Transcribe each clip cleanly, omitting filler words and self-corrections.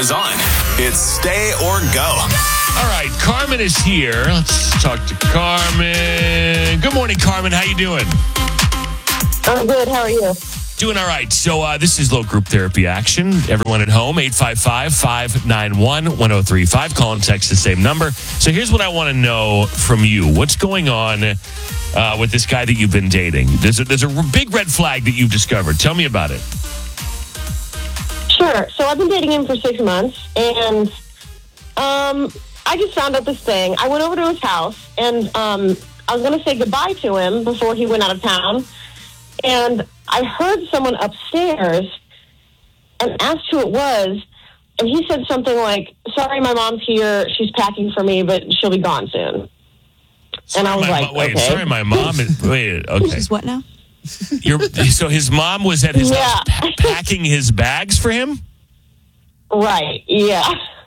is on. It's Stay or Go. All right, Carmen is here. Let's talk to Carmen. Good morning, Carmen. How you doing? I'm good. How are you? Doing all right. So this is Low Group Therapy Action. Everyone at home, 855-591-1035. Call and text the same number. So here's what I want to know from you. What's going on with this guy that you've been dating? There's a big red flag that you've discovered. Tell me about it. Sure. So I've been dating him for 6 months, and I just found out this thing. I went over to his house, and I was going to say goodbye to him before he went out of town, and I heard someone upstairs and asked who it was, and he said something like, "Sorry, my mom's here. She's packing for me, but she'll be gone soon." Sorry, and I was like, wait, okay. Sorry, my mom is... Wait, okay. She's what now? So his mom was at his house packing his bags for him? Right, yeah.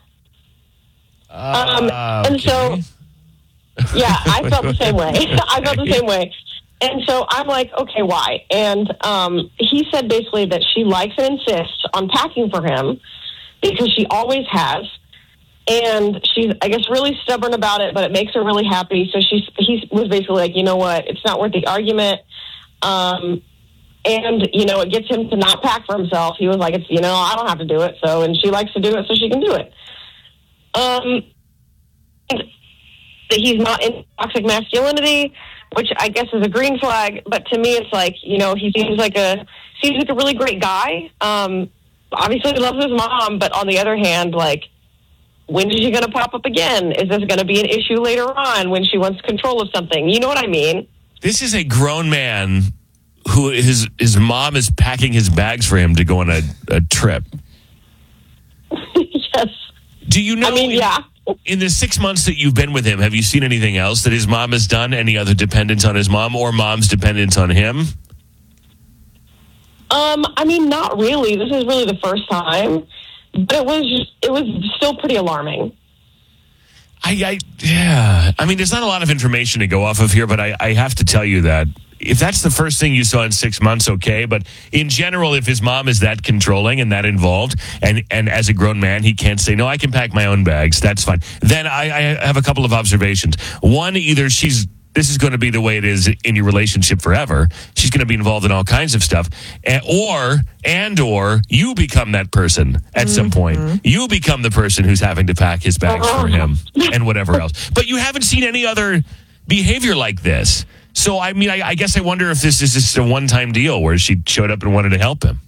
And so, yeah, I felt the same way. And so I'm like, okay, why? And he said basically that she likes and insists on packing for him because she always has. And she's, I guess, really stubborn about it, but it makes her really happy. So he was basically like, you know what? It's not worth the argument. And, you know, it gets him to not pack for himself. He was like, it's, you know, I don't have to do it. So, and she likes to do it so she can do it. That he's not in toxic masculinity, which I guess is a green flag. But to me, it's like, you know, he seems like a really great guy. Obviously he loves his mom, but on the other hand, like, when is she going to pop up again? Is this going to be an issue later on when she wants control of something? You know what I mean? This is a grown man who his mom is packing his bags for him to go on a trip. Yes. Do you know? I mean, yeah. In the 6 months that you've been with him, have you seen anything else that his mom has done? Any other dependence on his mom or mom's dependence on him? I mean, not really. This is really the first time, but it was still pretty alarming. Yeah. I mean, there's not a lot of information to go off of here, but I have to tell you that if that's the first thing you saw in 6 months, okay. But in general, if his mom is that controlling and that involved, and as a grown man, he can't say, no, I can pack my own bags, that's fine. Then I have a couple of observations. One, either this is going to be the way it is in your relationship forever. She's going to be involved in all kinds of stuff. Or you become that person at some point. You become the person who's having to pack his bags for him and whatever else. But you haven't seen any other behavior like this. So, I mean, I guess I wonder if this is just a one-time deal where she showed up and wanted to help him.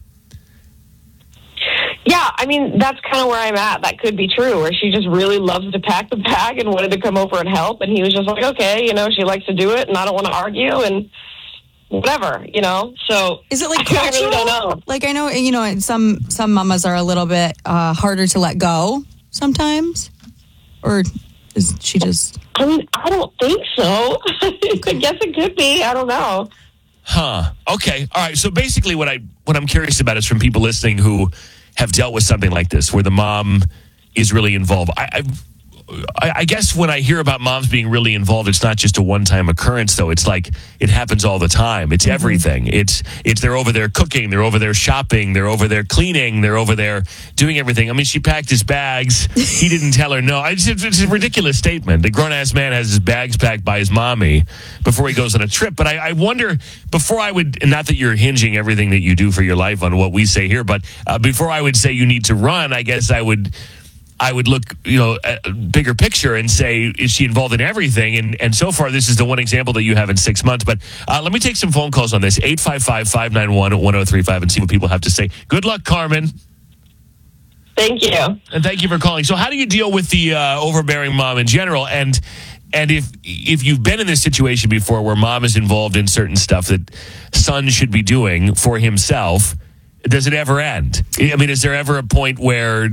Yeah, I mean, that's kind of where I'm at. That could be true, where she just really loves to pack the bag and wanted to come over and help. And he was just like, okay, you know, she likes to do it and I don't want to argue and whatever, you know. So is it like I really don't know. Like, I know, you know, some mamas are a little bit harder to let go sometimes. Or is she just... I mean, I don't think so. I guess it could be. I don't know. Huh. Okay. All right. So basically what I'm curious about is from people listening who have dealt with something like this, where the mom is really involved. I guess when I hear about moms being really involved, it's not just a one-time occurrence, though. It's like it happens all the time. It's everything. It's they're over there cooking, they're over there shopping, they're over there cleaning, they're over there doing everything. I mean, she packed his bags. He didn't tell her no. It's a ridiculous statement. The grown-ass man has his bags packed by his mommy before he goes on a trip. But I wonder, before I would, not that you're hinging everything that you do for your life on what we say here, but before I would say you need to run, I guess I would look, you know, a bigger picture and say, is she involved in everything? And so far, this is the one example that you have in 6 months. But let me take some phone calls on this, 855-591-1035, and see what people have to say. Good luck, Carmen. Thank you. And thank you for calling. So how do you deal with the overbearing mom in general? And if you've been in this situation before where mom is involved in certain stuff that son should be doing for himself, does it ever end? I mean, is there ever a point where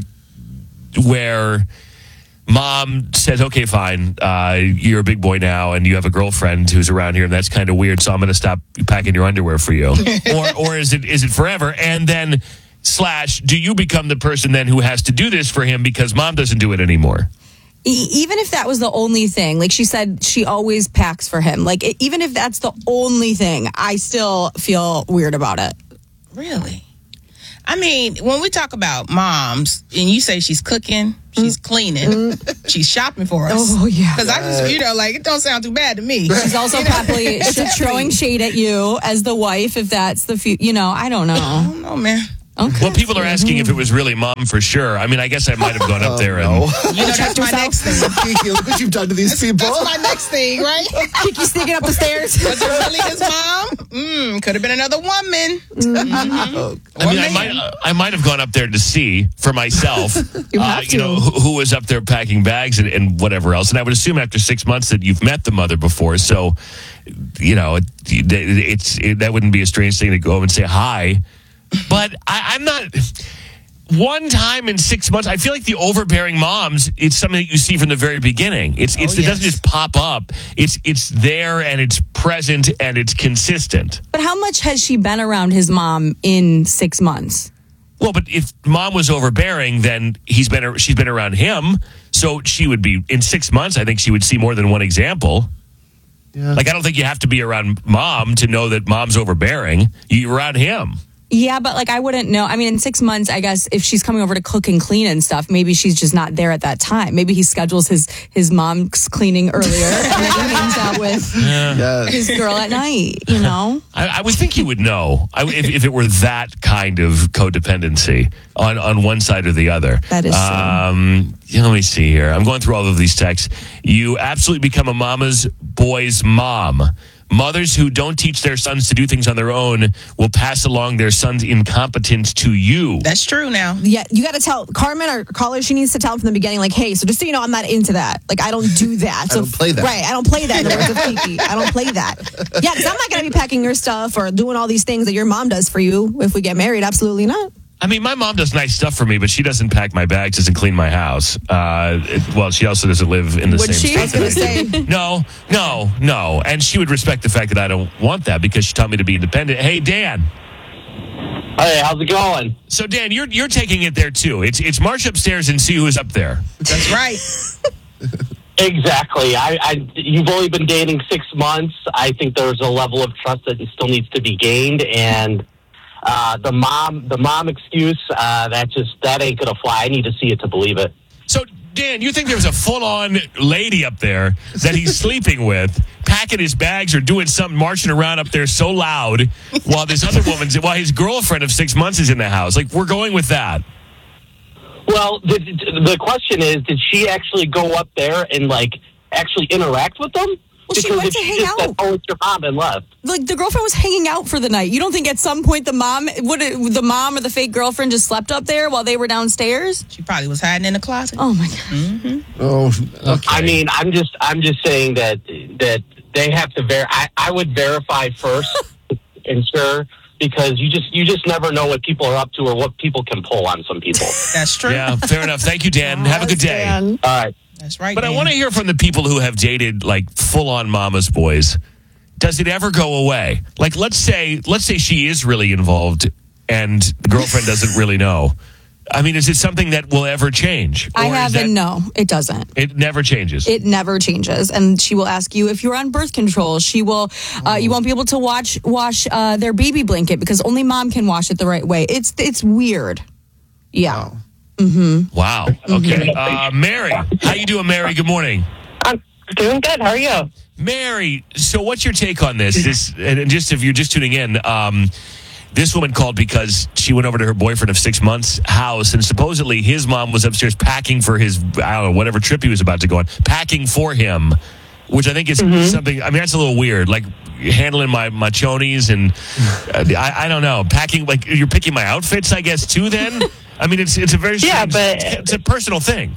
mom says, okay, fine, you're a big boy now and you have a girlfriend who's around here and that's kind of weird, so I'm going to stop packing your underwear for you? or is it forever? And then / do you become the person then who has to do this for him because mom doesn't do it anymore? Even if that was the only thing, like she said, she always packs for him. Like, even if that's the only thing, I still feel weird about it. Really? I mean, when we talk about moms, and you say she's cooking, she's cleaning, she's shopping for us. Oh, yeah. Because I just, it don't sound too bad to me. She's also probably throwing shade at you as the wife, if that's the I don't know. I don't know, man. Okay. Well, people are asking if it was really mom for sure. I mean, I guess I might have gone up there and... That's my next thing. Kiki, look what you've done to these people. That's my next thing, right? Kiki sneaking up the stairs. Was it really his mom? Could have been another woman. I mean, I might have gone up there to see for myself, who was up there packing bags and whatever else. And I would assume after 6 months that you've met the mother before. So, that wouldn't be a strange thing to go and say hi. But I'm not... One time in 6 months, I feel like the overbearing moms, it's something that you see from the very beginning. It doesn't just pop up. It's there and it's present and it's consistent. But how much has she been around his mom in 6 months? Well, but if mom was overbearing, then she's been around him. So she would be, in 6 months, I think she would see more than one example. Yeah. Like, I don't think you have to be around mom to know that mom's overbearing. You're around him. Yeah, but I wouldn't know. I mean, in 6 months, I guess if she's coming over to cook and clean and stuff, maybe she's just not there at that time. Maybe he schedules his mom's cleaning earlier and then he hangs out with his girl at night, I would think you would know if it were that kind of codependency on one side or the other. That is true. Let me see here. I'm going through all of these texts. You absolutely become a mama's boy's mom. Mothers who don't teach their sons to do things on their own will pass along their son's incompetence to you. That's true now. Yeah, you got to tell Carmen or caller, she needs to tell from the beginning, hey, so just so you know, I'm not into that. I don't do that. I don't play that. Right, I don't play that in the words of Kiki. I don't play that. Yeah, because I'm not going to be packing your stuff or doing all these things that your mom does for you if we get married. Absolutely not. I mean, my mom does nice stuff for me, but she doesn't pack my bags, doesn't clean my house. She also doesn't live in the same state. I was going to say. No. And she would respect the fact that I don't want that because she taught me to be independent. Hey, Dan. Hey, how's it going? So, Dan, you're taking it there, too. It's march upstairs and see who's up there. That's right. Exactly. You've only been dating 6 months. I think there's a level of trust that still needs to be gained, and... the mom excuse, that ain't gonna fly. I need to see it to believe it. So, Dan, you think there's a full-on lady up there that he's sleeping with, packing his bags or doing something, marching around up there so loud while while his girlfriend of 6 months is in the house? We're going with that. Well, the question is, did she actually go up there and actually interact with them? Well, she went to hang out. Said, it's your mom and left. The girlfriend was hanging out for the night. You don't think at some point the mom or the fake girlfriend just slept up there while they were downstairs? She probably was hiding in the closet. Oh my God. Mm-hmm. Oh, okay. I mean, I'm just saying that they have to I would verify first, ensure, because you just never know what people are up to or what people can pull on some people. That's true. Yeah, fair enough. Thank you, Dan. Have a good day. Dan. All right. That's right. But Dan. I want to hear from the people who have dated full-on mama's boys. Does it ever go away? Let's say she is really involved and the girlfriend doesn't really know. I mean, is it something that will ever change? No, it doesn't. It never changes. It never changes. And she will ask you if you're on birth control. She will, you won't be able to wash their baby blanket because only mom can wash it the right way. It's weird. Yeah. Wow. Mm-hmm. Wow. Okay. Mary, how you doing, Mary? Good morning. I'm doing good. How are you? Mary, so what's your take on this? And just if you're just tuning in, this woman called because she went over to her boyfriend of 6 months' house, and supposedly his mom was upstairs packing for his, whatever trip he was about to go on, packing for him, which I think is something, I mean, that's a little weird. Handling my chonies and I don't know, packing, you're picking my outfits, I guess, too, then? I mean, it's a very strange, it's a personal thing.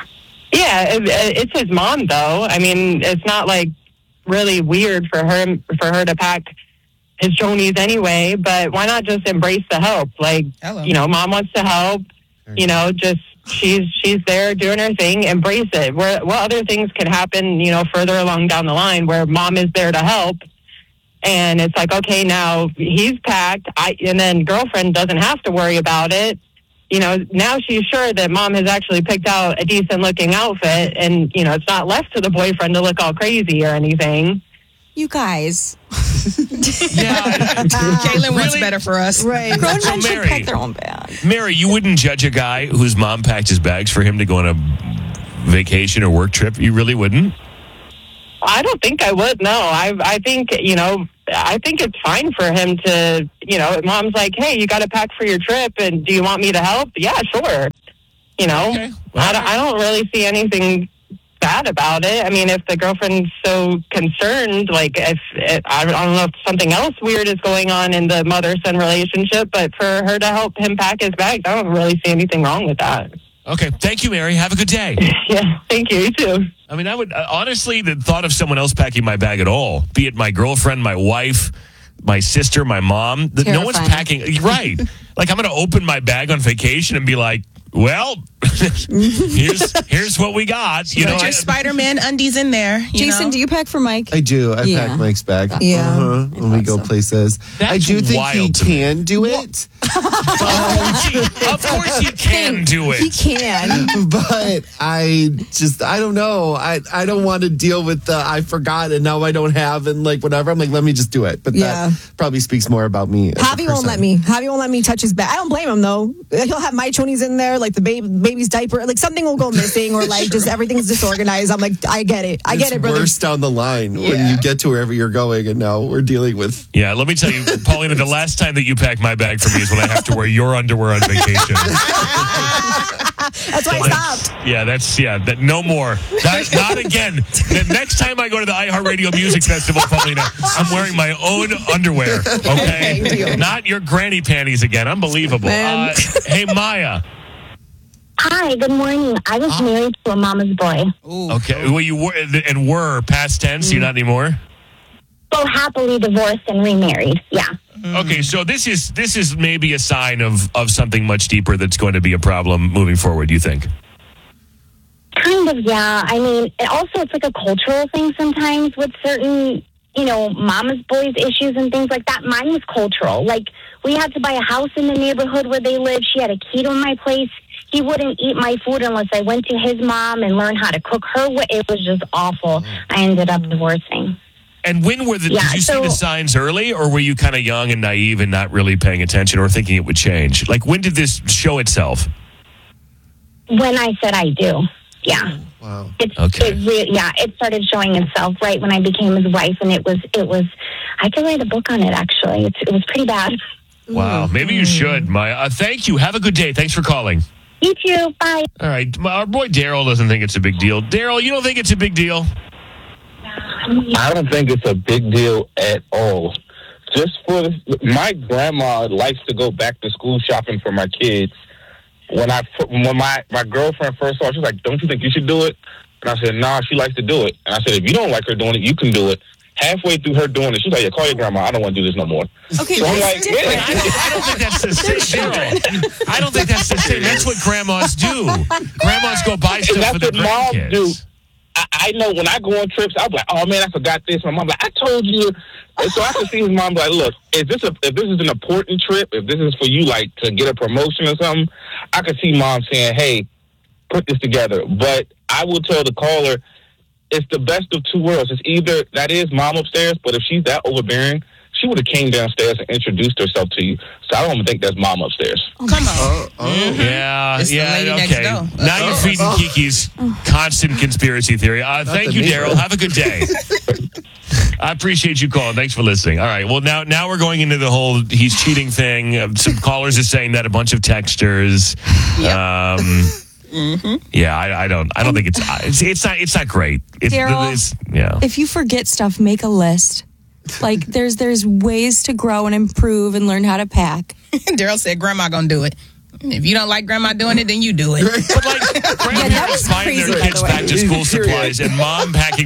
Yeah, it's his mom, though. I mean, it's not really weird for her to pack his chonies anyway. But why not just embrace the help? Hello. Mom wants to help. Just she's there doing her thing. Embrace it. What other things can happen? Further along down the line where mom is there to help. And it's okay, now he's packed. And then girlfriend doesn't have to worry about it. Now she's sure that mom has actually picked out a decent looking outfit and, it's not left to the boyfriend to look all crazy or anything. You guys. Yeah. Kaylin wants Really? better for us. Right. Grown So men should Mary- pack their own bag. Mary, you wouldn't judge a guy whose mom packed his bags for him to go on a vacation or work trip? You really wouldn't? I don't think I would. No, I think I think it's fine for him to, if mom's like, hey, you got to pack for your trip, and do you want me to help? Yeah, sure. Okay. Well, I don't really see anything bad about it. I mean, if the girlfriend's so concerned, like I don't know if something else weird is going on in the mother-son relationship, but for her to help him pack his bags, I don't really see anything wrong with that. Okay. Thank you, Mary. Have a good day. Yeah, thank you. You too. I mean, I would honestly, the thought of someone else packing my bag at all, be it my girlfriend, my wife, my sister, my mom, that no one's Terrifying. packing. Right. Like, I'm going to open my bag on vacation and be like, well, here's what we got. You know, Put your Spider-Man undies in there. Jason, do you pack for Mike? I do. I Yeah. pack Mike's bag. Yeah. When we go places. That's I do think he wild to me. can do it. of course you can do He it. can. But I don't know. I don't want to deal with the I forgot and now I don't have and like whatever. I'm like, let me just do it. But Yeah. that probably speaks more about me. as a Javi won't person. let me. Javi won't let me touch his bag. I don't blame him though. He'll have my chonies in there, like the baby's diaper, like something will go missing, or like just everything's disorganized. I'm like, I get it, It's brother. worse down the line when you get to wherever you're going, and now we're dealing with. Yeah, let me tell you, Paulina, the last time that you pack my bag for me is when I have to wear your underwear on vacation. That's why I stopped. Yeah, that no more. Not again. The next time I go to the iHeartRadio Music Festival, Paulina, I'm wearing my own underwear. Okay, not your granny panties again. Unbelievable. Man. Hey, Maya. Hi, good morning. I was married to a mama's boy. Okay, well, you were past tense. You're not anymore. So happily divorced and remarried. Yeah. Okay, so this is maybe a sign of something much deeper that's going to be a problem moving forward. You think? Kind of, yeah. I mean, it's like a cultural thing sometimes with certain, mama's boys issues and things like that. Mine was cultural. Like, we had to buy a house in the neighborhood where they lived. She had a key to my place. He wouldn't eat my food unless I went to his mom and learned how to cook her way. It was just awful. I ended up divorcing. And when did you see the signs early, or were you kind of young and naive and not really paying attention or thinking it would change? Like, when did this show itself? When I said I do. Yeah. Wow. It started showing itself right when I became his wife, and it was. I could write a book on it. Actually, it was pretty bad. Wow, maybe you should, Maya. Thank you. Have a good day. Thanks for calling. You too. Bye. All right, our boy Daryl doesn't think it's a big deal. Daryl, you don't think it's a big deal? I don't think it's a big deal at all. Just my grandma likes to go back to school shopping for my kids. When my girlfriend first saw it, she was like, "Don't you think you should do it?" And I said, "Nah, she likes to do it." And I said, "If you don't like her doing it, you can do it." Halfway through her doing it, she's like, "Yeah, call your grandma. I don't want to do this no more." Okay, so I'm that's like, different. I don't think that's the same. Daryl. I don't think that's the same. That's what grandmas do. Grandmas go buy stuff for their grandkids. Do. I know when I go on trips, I'll be like, "Oh man, I forgot this." My mom's like, "I told you." And so I can see his mom like, "Look, if this is an important trip, if this is for you, like to get a promotion or something," I can see mom saying, "Hey, put this together." But I will tell the caller, it's the best of two worlds. It's either that is mom upstairs, but if she's that overbearing, she would have came downstairs and introduced herself to you. So I don't even think that's mom upstairs. Come on. Yeah, It's the lady next okay. door. Now you're feeding Kiki's constant conspiracy theory. Thank you, Daryl. Have a good day. I appreciate you calling. Thanks for listening. All right. Well, now we're going into the whole he's cheating thing. Some callers are saying that, a bunch of texters. Yeah, I don't think it's not great. Daryl, if you forget stuff, make a list. Like there's ways to grow and improve and learn how to pack. Daryl said, "Grandma gonna do it. If you don't like grandma doing it, then you do it." But like grandparents buying their kids back to school supplies and mom packing